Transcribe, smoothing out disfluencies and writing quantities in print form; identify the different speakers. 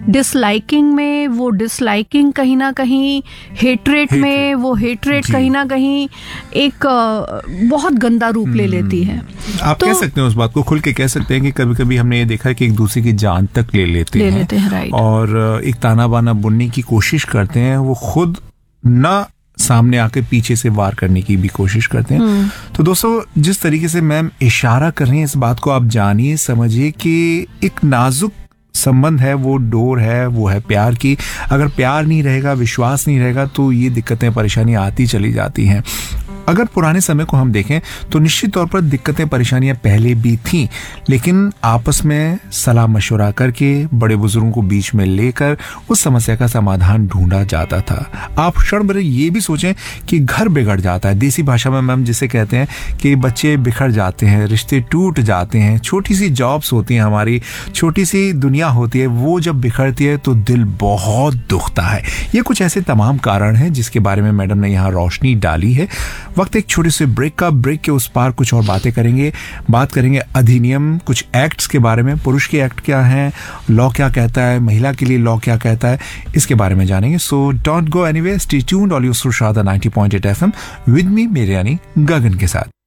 Speaker 1: Disliking में वो disliking कहीं ना कहीं, हेट्रेट में वो हेट्रेट कहीं ना कहीं एक बहुत गंदा रूप ले लेती है।
Speaker 2: आप कह सकते हैं, उस बात को खुल के कह सकते हैं कि कभी कभी हमने ये देखा है कि एक दूसरे की जान तक ले लेते हैं
Speaker 1: राइट।
Speaker 2: और एक ताना बाना बुनने की कोशिश करते हैं, वो खुद ना सामने आके पीछे से वार करने की भी कोशिश करते हैं। तो दोस्तों, जिस तरीके से मैम इशारा कर रही हैं, इस बात को आप जानिए, समझिए कि एक नाजुक संबंध है, वो डोर है, वो है प्यार की। अगर प्यार नहीं रहेगा, विश्वास नहीं रहेगा, तो ये दिक्कतें परेशानियां आती चली जाती हैं। अगर पुराने समय को हम देखें तो निश्चित तौर पर दिक्कतें परेशानियां पहले भी थीं, लेकिन आपस में सलाह मशवरा करके, बड़े बुजुर्गों को बीच में लेकर उस समस्या का समाधान ढूंढा जाता था। आप क्षण भर ये भी सोचें कि घर बिगड़ जाता है, देसी भाषा में मैम जिसे कहते हैं कि बच्चे बिखर जाते हैं, रिश्ते टूट जाते हैं, छोटी सी जॉब्स होती हैं, हमारी छोटी सी दुनिया होती है, वो जब बिखरती है तो दिल बहुत दुखता है। ये कुछ ऐसे तमाम कारण हैं जिसके बारे में मैडम ने यहाँ रोशनी डाली है। वक्त एक छोटे से ब्रेक का, ब्रेक के उस पार कुछ और बातें करेंगे। बात करेंगे अधिनियम, कुछ एक्ट्स के बारे में, पुरुष के एक्ट क्या हैं, लॉ क्या कहता है, महिला के लिए लॉ क्या कहता है, इसके बारे में जानेंगे। So don't go anyway, stay tuned on your सुशादा 90.8 FM with me, मेरे यानी गगन के साथ।